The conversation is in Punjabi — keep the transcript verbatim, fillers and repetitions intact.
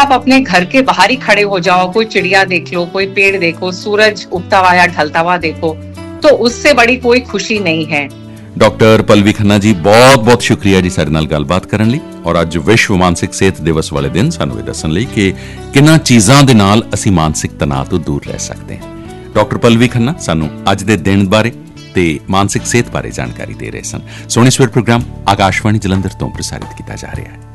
आप अपने घर के बाहर ही खड़े हो जाओ, कोई चिड़िया देख लो, कोई पेड़ देखो, सूरज उगता हुआ या ढलता हुआ देखो, तो उससे बड़ी कोई खुशी नहीं है। ਡਾਕਟਰ ਪਲਵੀ ਖੰਨਾ ਜੀ, ਬਹੁਤ ਬਹੁਤ ਸ਼ੁਕਰੀਆ ਜੀ ਸਾਡੇ ਨਾਲ ਗੱਲਬਾਤ ਕਰਨ ਲਈ, ਔਰ ਅੱਜ ਵਿਸ਼ਵ ਮਾਨਸਿਕ ਸਿਹਤ ਦਿਵਸ ਵਾਲੇ ਦਿਨ ਸਾਨੂੰ ਇਹ ਦੱਸਣ ਲਈ ਕਿ ਕਿੰਨਾ ਚੀਜ਼ਾਂ ਦੇ ਨਾਲ ਅਸੀਂ ਮਾਨਸਿਕ ਤਣਾਅ ਤੋਂ ਦੂਰ ਰਹਿ ਸਕਦੇ ਹਾਂ। ਡਾਕਟਰ ਪਲਵੀ ਖੰਨਾ ਸਾਨੂੰ ਅੱਜ ਦੇ ਦਿਨ ਬਾਰੇ ਤੇ ਮਾਨਸਿਕ ਸਿਹਤ ਬਾਰੇ ਜਾਣਕਾਰੀ ਦੇ ਰਹੇ ਸਨ। ਸੋਹਣੀ ਸਵੇਰ ਪ੍ਰੋਗਰਾਮ ਆਕਾਸ਼ਵਾਣੀ ਜਲੰਧਰ ਤੋਂ ਪ੍ਰਸਾਰਿਤ ਕੀਤਾ ਜਾ ਰਿਹਾ ਹੈ।